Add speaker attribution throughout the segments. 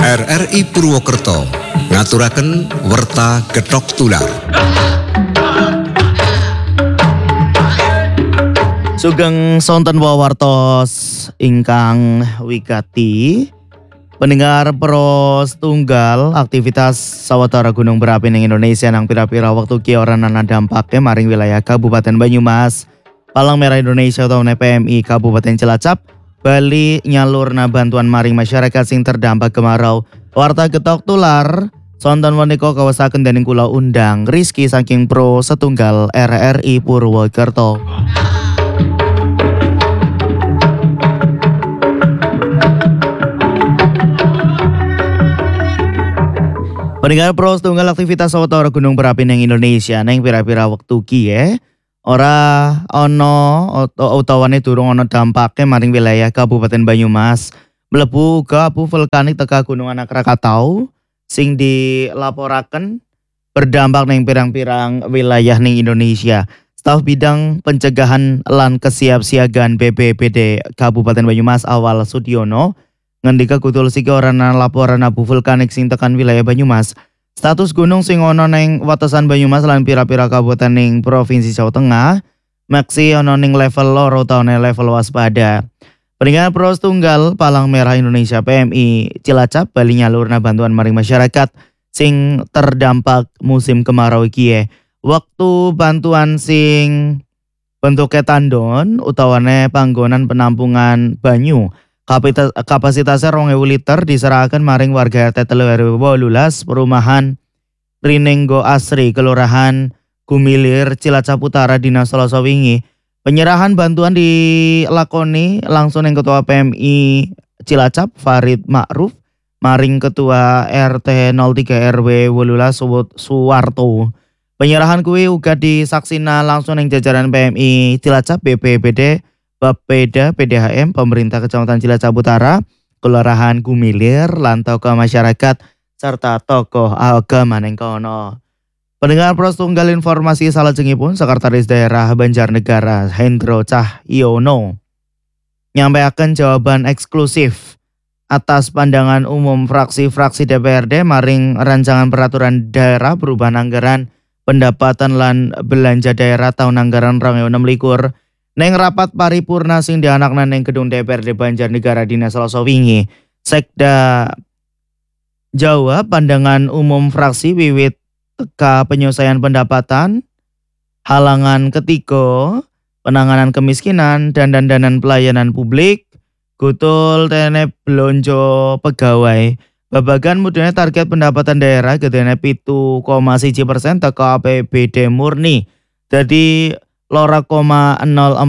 Speaker 1: RRI Purwokerto ngaturaken werta Gethok Tular.
Speaker 2: Sugeng sonten wawartos ingkang wigati pendengar pros tunggal aktivitas sawetara gunung berapi ning Indonesia nang pira-pira wektu ki ora ana dampake maring wilayah Kabupaten Banyumas, Palang Merah Indonesia atau PMI Kabupaten Cilacap, Bali nyalurna bantuan maring masyarakat sing terdampak kemarau. Warta Gethok Tular sonten menika kawasaken dening kula undang Rizky saking Pro Setunggal RRI Purwokerto. Pendengar Pro Setunggal aktivitas sawetara gunung berapi ning Indonesia neng pira-pira wektu ki ora ana utawane durung ana dampake maring wilayah Kabupaten Banyumas. Mlebu uga abu vulkanik teka Gunung Anak Rakatau sing dilaporaken berdampak ning pirang-pirang wilayah ning Indonesia. Staf Bidang Pencegahan lan Kesiapsiagaan BPBD Kabupaten Banyumas Awal Sudiono ngendika kutul siki ora ana laporan abu vulkanik sing tekan wilayah Banyumas. Status gunung sing ana ning watesan Banyumas lan pira-pira kabupaten ning Provinsi Jawa Tengah maksi ana ning level loro utawa level waspada. Pendengar Pro Setunggal Palang Merah Indonesia PMI Cilacap Bali nyalurna bantuan maring masyarakat sing terdampak musim kemarau iki. Waktu bantuan sing bentuke tandon utawane panggonan penampungan banyu kapasitasnya 2000 liter diserahkan maring warga RT 18 perumahan Rinenggo Asri Kelurahan Gumilir Cilacap Utara Dina Selasa wingi. Penyerahan bantuan dilakoni langsung yang Ketua PMI Cilacap Farid Ma'ruf maring Ketua RT 03 RW 18 Suwarto. Penyerahan kuwi uga disaksina langsung yang jajaran PMI Cilacap BPBD Bapeda PDHM Pemerintah Kecamatan Cilacap Utara, Kelurahan Gumilir, lan tokoh masyarakat serta tokoh agama ning kono. Pendengar Pro Setunggal informasi salajengipun Sekretaris Daerah Banjarnegara Hendro Cahyono nyampaikan jawaban eksklusif atas pandangan umum fraksi-fraksi DPRD maring rancangan peraturan daerah perubahan anggaran pendapatan lan belanja daerah tahun anggaran 2026 neng rapat paripurna sing dianakna neng gedung DPRD Banjarnegara dina Selasa wingi. Sekda jawab pandangan umum fraksi wiwit teka penyelesaian pendapatan, halangan ketiga, penanganan kemiskinan, dan dandanan pelayanan publik, gutul tene belonjo pegawai. Babagan mudahnya target pendapatan daerah gedene 7,1% teka APBD murni. Jadi 0,043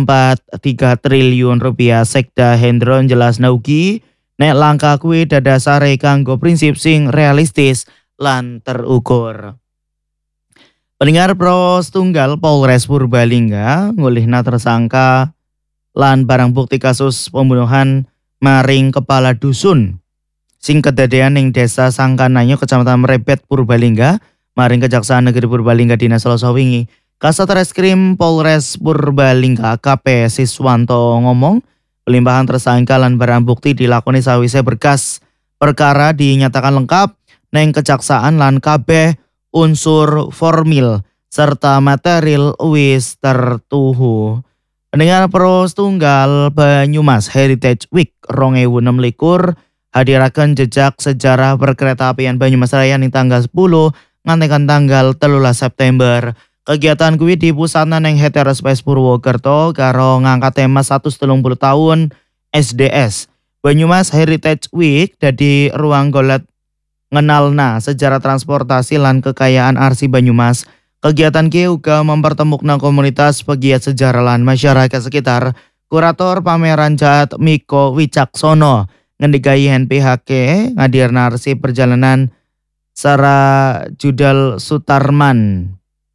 Speaker 2: triliun rupiah. Sekda Hendro jelasna ugi nek langkah kuwi dadasare kanggo prinsip sing realistis lan terukur. Pendengar Pro Setunggal Polres Purbalingga ngulihna tersangka lan barang bukti kasus pembunuhan maring kepala dusun sing kedadean ning Desa Sangkananyo Kecamatan Mrebet Purbalingga maring Kejaksaan Negeri Purbalingga dina Selasa wingi. Kasat Reskrim Polres Purbalingga AKP Siswanto ngomong pelimpahan tersangka lan barang bukti dilakoni sawise berkas perkara dinyatakan lengkap neng kejaksaan lan kabeh unsur formil serta material wis tertuhu. Pendengar Pro Setunggal Banyumas Heritage Week 2026 hadiraken jejak sejarah perkereta apian Banyumas Raya ning tanggal 10 ngantekan tanggal 13 September. Kegiatan kuwi dipusatna neng Heterospes Purwokerto karo ngangkat tema 130 tahun SDS. Banyumas Heritage Week dadi ruang golet ngenalna sejarah transportasi lan kekayaan arsip Banyumas. Kegiatan ki uga mempertemukan komunitas pegiat sejarah lan masyarakat sekitar. Kurator pameran Jaat Miko Wicaksono ngendikai NPHK ngadirna arsip perjalanan Sara Judal Sutarman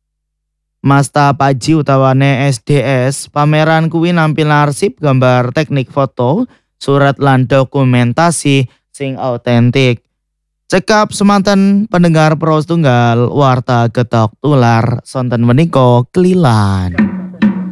Speaker 2: Masta Paji utawane SDS. Pameran kuwi nampil arsip gambar teknik foto, surat lan dokumentasi sing autentik. Cekap semanten pendengar Pro Setunggal warta Gethok Tular sonten menika Kelilan.